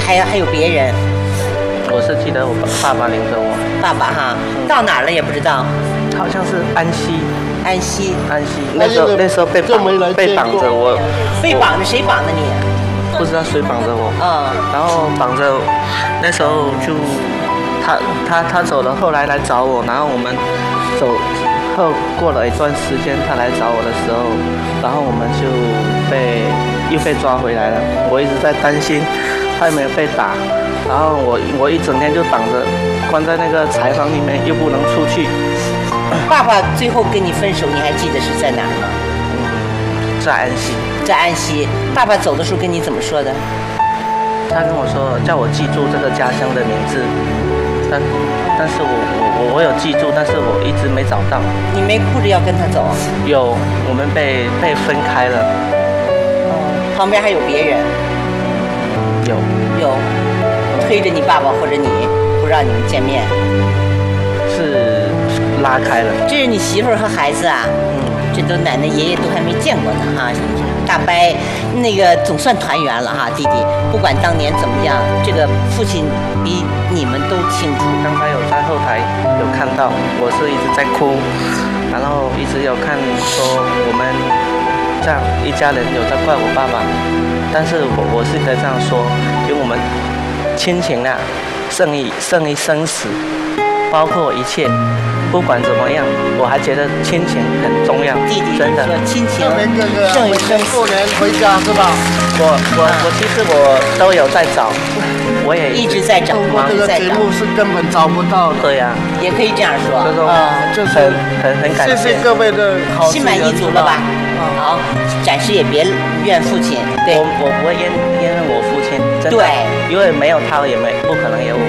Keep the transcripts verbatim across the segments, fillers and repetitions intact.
还有还有别人？ 我是记得我爸爸领着我。 爸爸哈，嗯、到哪儿了也不知道。 好像是安溪。 安溪。 安溪。那时候那时候被绑被绑着我。 被绑着谁绑着你？ 不知道谁绑着我。 嗯。 然后绑着，那时候就他他他走了，后来来找我，然后我们走后过了一段时间，他来找我的时候，然后我们就被又被抓回来了。我一直在担心他有没有被打。然后我我一整天就绑着，关在那个柴房里面，又不能出去。 爸爸最后跟你分手，你还记得是在哪儿吗？ 嗯，在安溪。 在安溪，爸爸走的时候跟你怎么说的？ 他跟我说，叫我记住这个家乡的名字。但但是我我我有记住，但是我一直没找到。 你没哭着要跟他走？ 有，我们被被分开了。 哦，旁边还有别人。 有。 有。推着你爸爸或者你，不让你们见面， 是拉开了。 这是你媳妇儿和孩子啊？ 嗯， 这都奶奶爷爷都还没见过呢哈。大伯那个总算团圆了哈，弟弟。不管当年怎么样，这个父亲比你们都清楚。 刚才有在后台有看到，我是一直在哭，然后一直有看说我们这样一家人有在怪我爸爸，但是我我是在这样说，因为我们。亲情啊，胜于胜于生死，包括一切，不管怎么样，我还觉得亲情很重要。 弟弟真的， 亲情胜于生死。 过年回家是吧？ 我我我其实我都有在找，我也一直在找。 我这个节目是根本找不到的。 对呀、啊， 也可以这样说啊，就是很很很感谢， 谢谢各位的好， 心满意足了吧？好，暂时也别怨父亲。对， 我我不会怨怨恨我父亲，真的。 对。 因为没有他，也没不可能有我。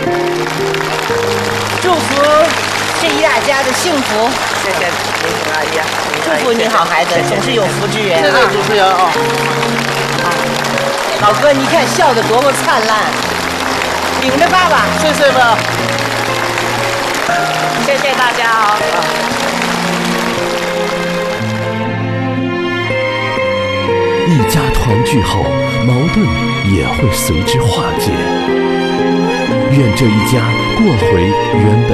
祝福这一大家的幸福。 谢谢林婷阿姨啊！ 祝福你好孩子，总是有福之人啊！ 谢谢主持人啊！ 老哥，你看笑得多么灿烂，领着爸爸， 谢谢吧。 谢谢大家啊！ 一家团聚后，矛盾也会随之化解。愿这一家过回原本